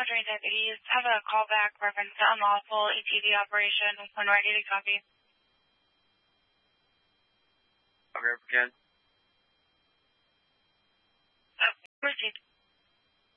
Padre deputies have a callback reference to unlawful ATV operation when ready to copy. Copy, Ken.